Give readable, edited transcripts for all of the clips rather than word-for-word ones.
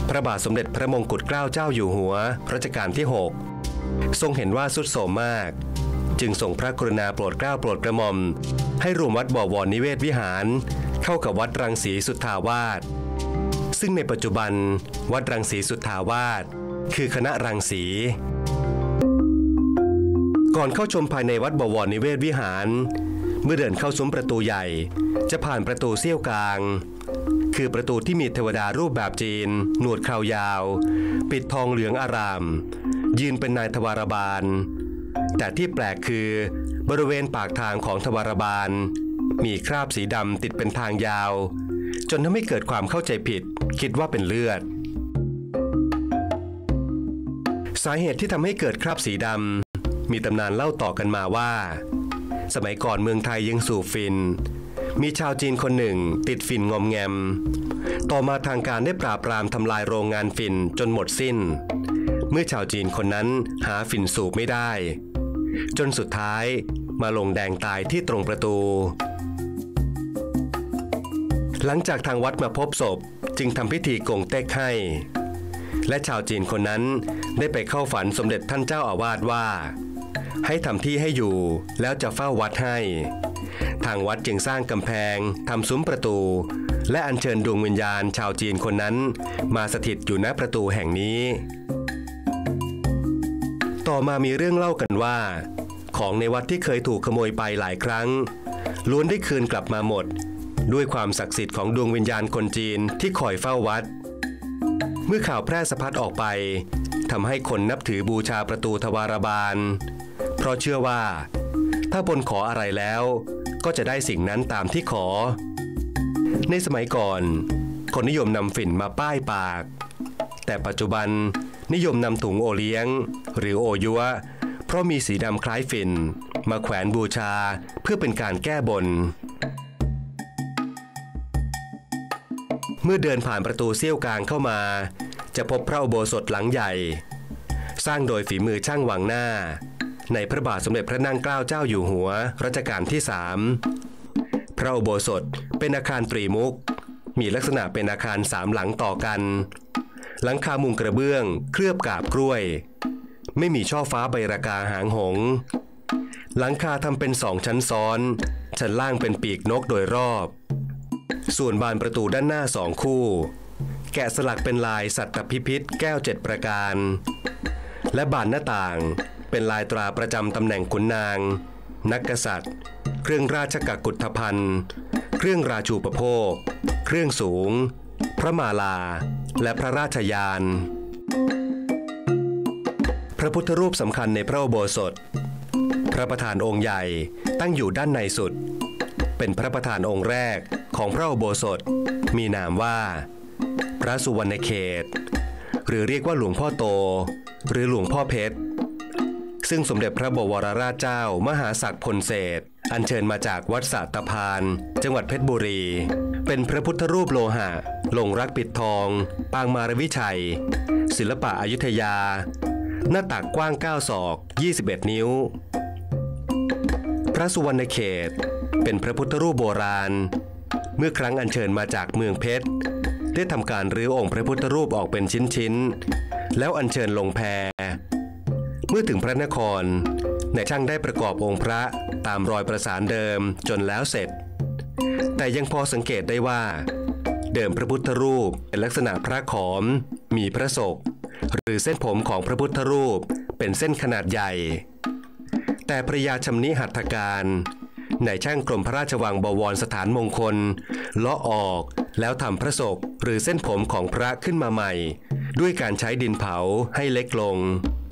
พระบาทสมเด็จพระมงกุฎเกล้าเจ้าอยู่หัวรัชกาลที่ 6ทรงเห็นว่าทรุดโทรมมากจึงทรงพระกรุณาโปรดเกล้าโปรดกระหม่อมให้รวมวัดบวรนิเวศวิหารเข้ากับวัดรังสีสุทธาวาสซึ่งในปัจจุบันวัดรังสีสุทธาวาสคือคณะรังสีก่อนเข้าชมภายในวัดบวรนิเวศวิหารเมื่อเดินเข้าซุ้มประตูใหญ่จะผ่านประตูเสี้ยวกลางคือประตูที่มีเทวดารูปแบบจีนหนวดคราวยาวปิดทองเหลืองอารามยืนเป็นนายทวารบาลแต่ที่แปลกคือบริเวณปากทางของทวารบาลมีคราบสีดำติดเป็นทางยาวจนทำให้เกิดความเข้าใจผิดคิดว่าเป็นเลือดสาเหตุที่ทำให้เกิดคราบสีดำมีตำนานเล่าต่อกันมาว่าสมัยก่อนเมืองไทยยังสูบฝิ่นมีชาวจีนคนหนึ่งติดฝิ่นงอมแงมต่อมาทางการได้ปราบปรามทำลายโรงงานฝิ่นจนหมดสิ้นเมื่อชาวจีนคนนั้นหาฝิ่นสูบไม่ได้จนสุดท้ายมาลงแดงตายที่ตรงประตูหลังจากทางวัดมาพบศพจึงทำพิธีกงเต็กให้และชาวจีนคนนั้นได้ไปเข้าฝันสมเด็จท่านเจ้าอาวาสว่าให้ทำที่ให้อยู่แล้วจะเฝ้าวัดให้ทางวัดจึงสร้างกำแพงทำซุ้มประตูและอัญเชิญดวงวิญญาณชาวจีนคนนั้นมาสถิตอยู่ณประตูแห่งนี้ต่อมามีเรื่องเล่ากันว่าของในวัดที่เคยถูกขโมยไปหลายครั้งล้วนได้คืนกลับมาหมดด้วยความศักดิ์สิทธิ์ของดวงวิญญาณคนจีนที่คอยเฝ้าวัดเมื่อข่าวแพร่สะพัดออกไปทำให้คนนับถือบูชาประตูทวารบาลเพราะเชื่อว่าถ้าบนขออะไรแล้วก็จะได้สิ่งนั้นตามที่ขอในสมัยก่อนคนนิยมนำฝิ่นมาป้ายปากแต่ปัจจุบันนิยมนำถุงโอเลี้ยงหรือโอยัวเพราะมีสีดำคล้ายฝิ่นมาแขวนบูชาเพื่อเป็นการแก้บนเมื่อเดินผ่านประตูเสี้ยวกลางเข้ามาจะพบพระอุโบสถหลังใหญ่สร้างโดยฝีมือช่างวังหน้าในพระบาทสมเด็จพระนั่งเกล้าเจ้าอยู่หัวรัชกาลที่ 3พระอุโบสถเป็นอาคารตรีมุกมีลักษณะเป็นอาคาร3หลังต่อกันหลังคามุงกระเบื้องเคลือบกาบกล้วยไม่มีช่อฟ้าใบรากาหางหงส์หลังคาทำเป็น2ชั้นซ้อนชั้นล่างเป็นปีกนกโดยรอบส่วนบานประตูด้านหน้า2คู่แกะสลักเป็นลายสัตตพิพิธแก้ว7ประการและบานหน้าต่างเป็นลายตราประจำตำแหน่งขุนนางนักกษัตริย์เครื่องราชกกุฏภัณฑ์เครื่องราชูปโภคเครื่องสูงพระมาลาและพระราชยานพระพุทธรูปสำคัญในพระอุโบสถพระประธานองค์ใหญ่ตั้งอยู่ด้านในสุดเป็นพระประธานองค์แรกของพระอุโบสถมีนามว่าพระสุวรรณเขตหรือเรียกว่าหลวงพ่อโตหรือหลวงพ่อเพชรซึ่งสมเด็จพระบวรราชเจ้ามหาศักดิ์พลเศษอัญเชิญมาจากวัดสะตะพานจังหวัดเพชรบุรีเป็นพระพุทธรูปโลหะลงรักปิดทองปางมารวิชัยศิลปะอยุธยาหน้าตักกว้าง9 ศอก21 นิ้วพระสุวรรณเขตเป็นพระพุทธรูปโบราณเมื่อครั้งอัญเชิญมาจากเมืองเพชรได้ทำการรื้อองค์พระพุทธรูปออกเป็นชิ้นๆแล้วอัญเชิญลงแพเมื่อถึงพระนครนายช่างได้ประกอบองค์พระตามรอยประสานเดิมจนแล้วเสร็จแต่ยังพอสังเกตได้ว่าเดิมพระพุทธรูปเป็นลักษณะพระขอมมีพระศกหรือเส้นผมของพระพุทธรูปเป็นเส้นขนาดใหญ่แต่พระยาชำนิหัตถการนายช่างกรมพระราชวังบวรสถานมงคลเลาะออกแล้วทำพระศกหรือเส้นผมของพระขึ้นมาใหม่ด้วยการใช้ดินเผาให้เล็กลง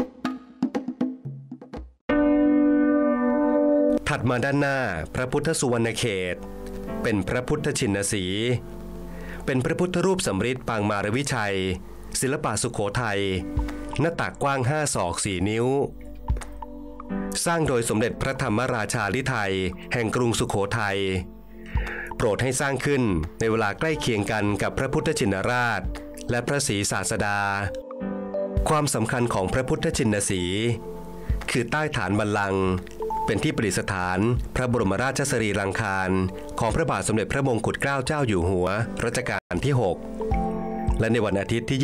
ถัดมาด้านหน้าพระพุทธสุวรรณเขตเป็นพระพุทธชินสีเป็นพระพุทธรูปสำริดปางมารวิชัยศิลปะสุโขทัยหน้าตักกว้าง5 ศอก4 นิ้วสร้างโดยสมเด็จพระธรรมราชาลิไทยแห่งกรุงสุโขทัยโปรดให้สร้างขึ้นในเวลาใกล้เคียงกันกับพระพุทธชินราชและพระศรีศาสดาความสำคัญของพระพุทธชินสีคือใต้ฐานบัลลังก์เป็นที่ประดิษฐานพระบรมราชสรีรังคารของพระบาทสมเด็จพระมงกุฎเกล้าเจ้าอยู่หัวรัชกาลที่ 6และในวันอาทิตย์ที่